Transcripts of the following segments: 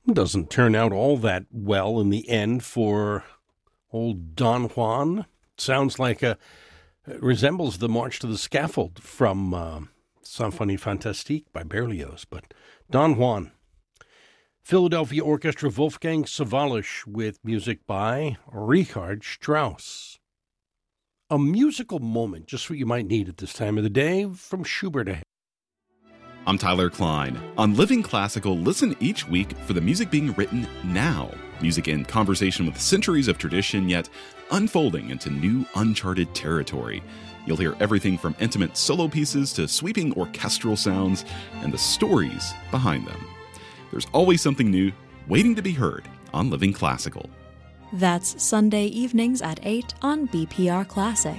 Doesn't turn out all that well in the end for old Don Juan. Sounds like it resembles the March to the Scaffold from Symphonie Fantastique by Berlioz. But Don Juan. Philadelphia Orchestra Wolfgang Sawallisch with music by Richard Strauss. A musical moment, just what you might need at this time of the day, from Schubert ahead. I'm Tyler Klein. On Living Classical, listen each week for the music being written now. Music in conversation with centuries of tradition, yet unfolding into new, uncharted territory. You'll hear everything from intimate solo pieces to sweeping orchestral sounds and the stories behind them. There's always something new waiting to be heard on Living Classical. That's Sunday evenings at 8 on BPR Classic.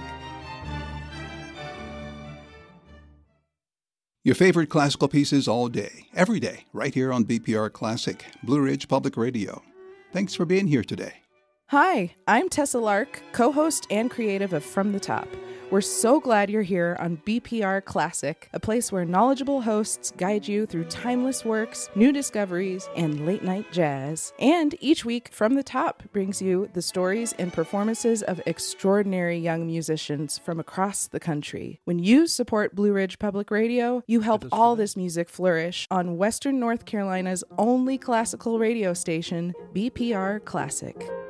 Your favorite classical pieces all day, every day, right here on BPR Classic, Blue Ridge Public Radio. Thanks for being here today. Hi, I'm Tessa Lark, co-host and creative of From the Top. We're so glad you're here on BPR Classic, a place where knowledgeable hosts guide you through timeless works, new discoveries, and late-night jazz. And each week, From the Top brings you the stories and performances of extraordinary young musicians from across the country. When you support Blue Ridge Public Radio, you help all this music flourish on Western North Carolina's only classical radio station, BPR Classic.